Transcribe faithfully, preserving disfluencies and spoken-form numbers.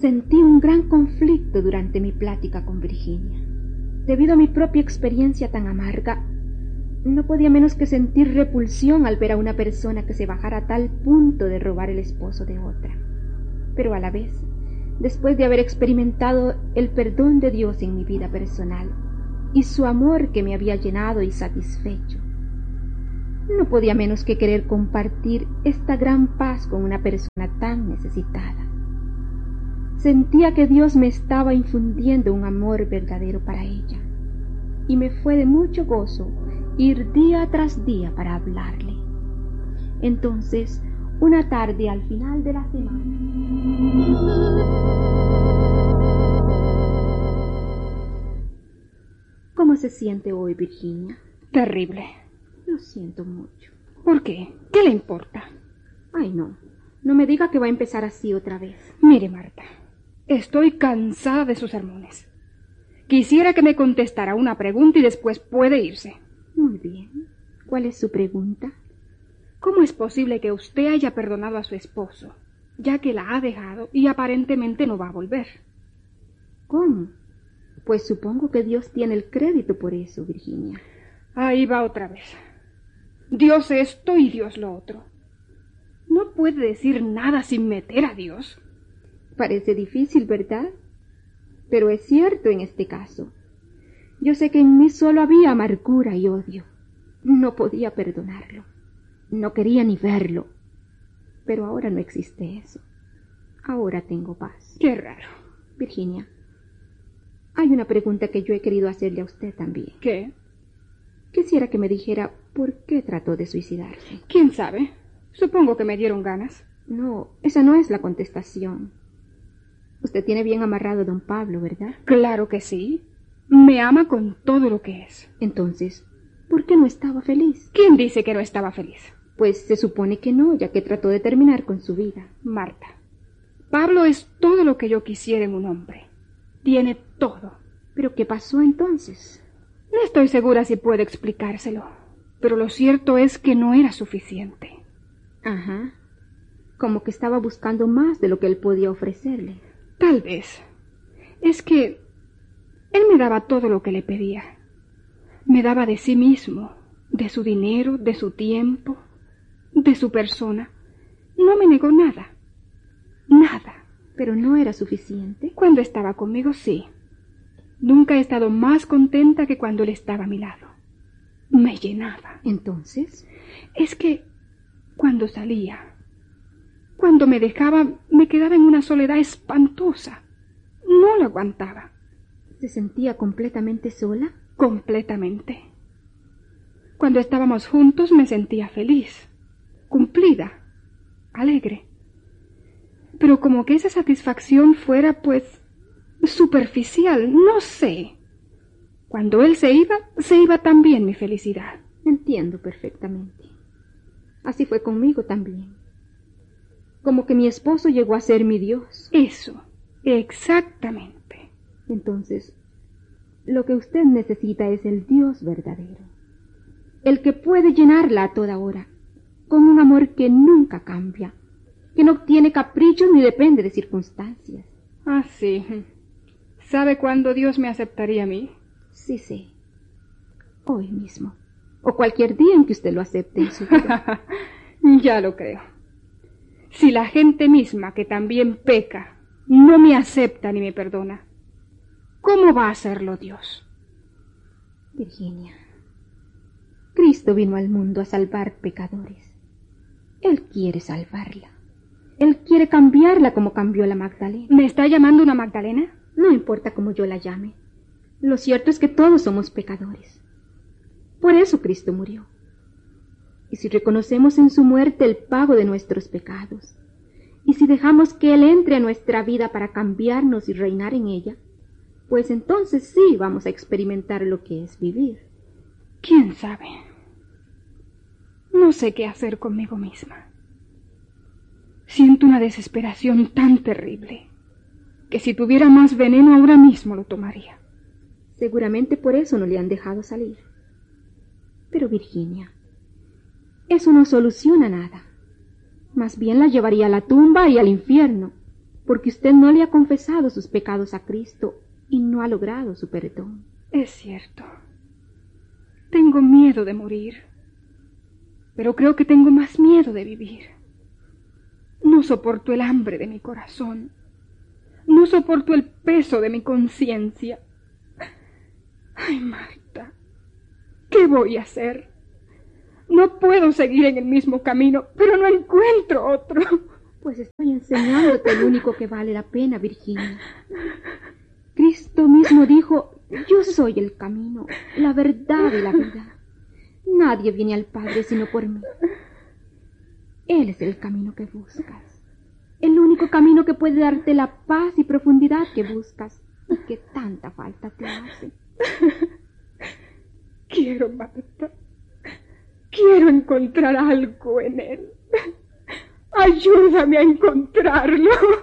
Sentí un gran conflicto durante mi plática con Virginia. Debido a mi propia experiencia tan amarga, no podía menos que sentir repulsión al ver a una persona que se bajara a tal punto de robar el esposo de otra. Pero a la vez, después de haber experimentado el perdón de Dios en mi vida personal y su amor que me había llenado y satisfecho, no podía menos que querer compartir esta gran paz con una persona tan necesitada. Sentía que Dios me estaba infundiendo un amor verdadero para ella, y me fue de mucho gozo ir día tras día para hablarle. Entonces, una tarde al final de la semana... ¿Cómo se siente hoy, Virginia? Terrible. Lo siento mucho. ¿Por qué? ¿Qué le importa? Ay, no. No me diga que va a empezar así otra vez. Mire, Marta, estoy cansada de sus sermones. Quisiera que me contestara una pregunta y después puede irse. Muy bien. ¿Cuál es su pregunta? ¿Cómo es posible que usted haya perdonado a su esposo, ya que la ha dejado y aparentemente no va a volver? ¿Cómo? Pues supongo que Dios tiene el crédito por eso, Virginia. Ahí va otra vez. Dios esto y Dios lo otro. No puede decir nada sin meter a Dios. Parece difícil, ¿verdad? Pero es cierto en este caso. Yo sé que en mí solo había amargura y odio. No podía perdonarlo. No quería ni verlo. Pero ahora no existe eso. Ahora tengo paz. Qué raro. Virginia, hay una pregunta que yo he querido hacerle a usted también. ¿Qué? Quisiera que me dijera por qué trató de suicidarse. ¿Quién sabe? Supongo que me dieron ganas. No, esa no es la contestación. Usted tiene bien amarrado a don Pablo, ¿verdad? Claro que sí. Me ama con todo lo que es. Entonces, ¿por qué no estaba feliz? ¿Quién dice que no estaba feliz? Pues se supone que no, ya que trató de terminar con su vida. Marta, Pablo es todo lo que yo quisiera en un hombre. Tiene todo. ¿Pero qué pasó entonces? No estoy segura si puedo explicárselo, pero lo cierto es que no era suficiente. Ajá. Como que estaba buscando más de lo que él podía ofrecerle. Tal vez. Es que él me daba todo lo que le pedía. Me daba de sí mismo, de su dinero, de su tiempo, de su persona. No me negó nada. Nada. ¿Pero no era suficiente? Cuando estaba conmigo, sí. Nunca he estado más contenta que cuando él estaba a mi lado. Me llenaba. ¿Entonces? Es que cuando salía, cuando me dejaba, me quedaba en una soledad espantosa. No lo aguantaba. ¿Se sentía completamente sola? Completamente. Cuando estábamos juntos me sentía feliz, cumplida, alegre. Pero como que esa satisfacción fuera, pues, superficial, no sé. Cuando él se iba, se iba también mi felicidad. Entiendo perfectamente. Así fue conmigo también. Como que mi esposo llegó a ser mi Dios. Eso, exactamente. Entonces, lo que usted necesita es el Dios verdadero. El que puede llenarla a toda hora, con un amor que nunca cambia, que no tiene caprichos ni depende de circunstancias. Ah, sí. ¿Sabe cuándo Dios me aceptaría a mí? Sí, sí. Hoy mismo. O cualquier día en que usted lo acepte en su vida. Ya lo creo. Si la gente misma, que también peca, no me acepta ni me perdona, ¿cómo va a hacerlo Dios? Virginia, Cristo vino al mundo a salvar pecadores. Él quiere salvarla. Él quiere cambiarla como cambió la Magdalena. ¿Me está llamando una Magdalena? No importa cómo yo la llame. Lo cierto es que todos somos pecadores. Por eso Cristo murió. Y si reconocemos en su muerte el pago de nuestros pecados, y si dejamos que Él entre a nuestra vida para cambiarnos y reinar en ella, pues entonces sí vamos a experimentar lo que es vivir. ¿Quién sabe? No sé qué hacer conmigo misma. Siento una desesperación tan terrible que si tuviera más veneno ahora mismo lo tomaría. Seguramente por eso no le han dejado salir. Pero Virginia, eso no soluciona nada. Más bien la llevaría a la tumba y al infierno. porque usted no le ha confesado sus pecados a Cristo y no ha logrado su perdón. Es cierto. Tengo miedo de morir, pero creo que tengo más miedo de vivir. No soporto el hambre de mi corazón. No soporto el peso de mi conciencia. Ay, Marta, ¿qué voy a hacer? No puedo seguir en el mismo camino, pero no encuentro otro. Pues estoy enseñándote el único que vale la pena, Virginia. Cristo mismo dijo: yo soy el camino, la verdad y la vida. Nadie viene al Padre sino por mí. Él es el camino que buscas, el único camino que puede darte la paz y profundidad que buscas y que tanta falta te hace. Quiero, Marta, quiero encontrar algo en él. Ayúdame a encontrarlo.